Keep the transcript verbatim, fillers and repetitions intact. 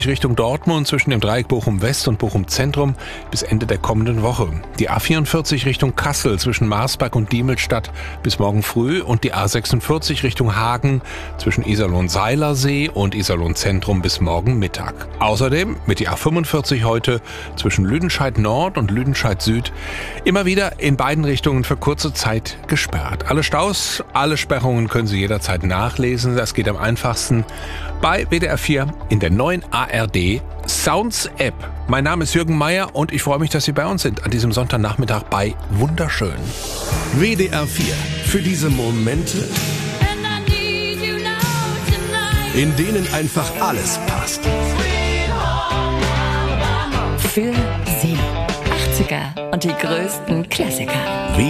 Richtung Dortmund zwischen dem Dreieck Bochum West und Bochum Zentrum bis Ende der kommenden Woche. Die A vierundvierzig Richtung Kassel zwischen Marsberg und Diemelstadt bis morgen früh und die A sechsundvierzig Richtung Hagen zwischen Iserlohn-Seilersee und Iserlohn Zentrum bis morgen Mittag. Außerdem wird die A fünfundvierzig heute zwischen Lüdenscheid Nord und Lüdenscheid Süd immer wieder in beiden Richtungen für kurze Zeit gesperrt. Alle Staus, alle Sperrungen können Sie jederzeit nachlesen. Das geht am einfachsten bei W D R vier in der neuen A R D Sounds App. Mein Name ist Jürgen Meier und ich freue mich, dass Sie bei uns sind an diesem Sonntagnachmittag bei Wunderschön. W D R vier. Für diese Momente, in denen einfach alles passt. Für Sie. achtziger und die größten Klassiker.